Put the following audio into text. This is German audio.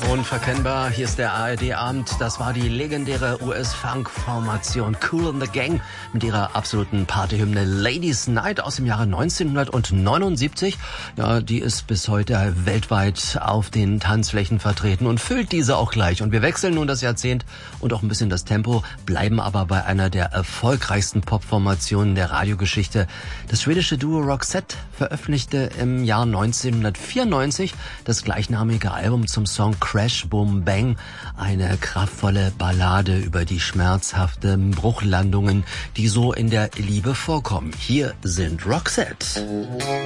Unverkennbar, hier ist der ARD-Abend. Das war die legendäre US-Funk-Formation Kool and the Gang mit ihrer absoluten Partyhymne Ladies Night aus dem Jahre 1979. Ja, die ist bis heute weltweit auf den Tanzflächen vertreten und füllt diese auch gleich. Und wir wechseln nun das Jahrzehnt und auch ein bisschen das Tempo, bleiben aber bei einer der erfolgreichsten Popformationen der Radiogeschichte. Das schwedische Duo Roxette veröffentlichte im Jahr 1994 das gleichnamige Album zum Song Crash Boom Bang, eine kraftvolle Ballade über die schmerzhaften Bruchlandungen, die so in der Liebe vorkommen. Hier sind Roxette.